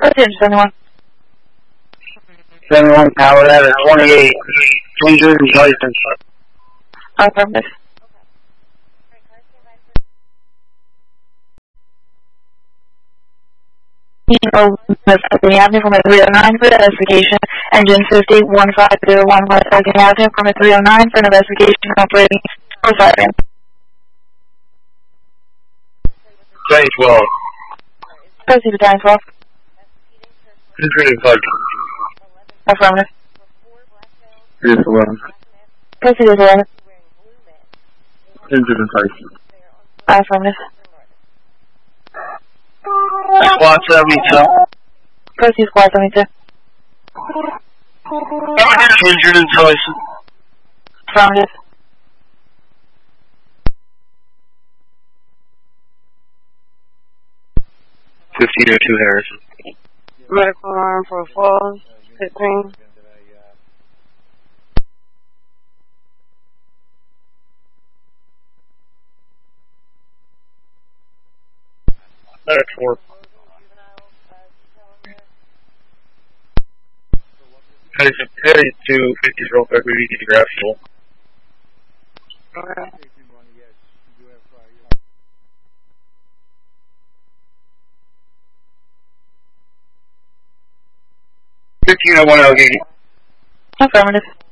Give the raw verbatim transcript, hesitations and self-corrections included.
Proceed, seventy-one. seventy-one Power eleven, twenty-eight, injured and license. Affirmative. Pennsylvania Avenue from a three oh nine for investigation. Engine fifty one five zero one West Pennsylvania Avenue from a three oh nine for an investigation operating for siren. ten twelve. Proceed to ten twelve. Injured and license. Affirmative. Yes, eleven. Proceed to eleven. Injured and license. Affirmative. Squad seventy-two. Proceed squad seventy-two. Injured and license. Affirmative. fifteen oh two Harrison. Medical alarm for falls, fifteen. Medic four. Headed to fifty real quick, we need to grab fuel. Okay. fifteen oh one L G. Affirmative.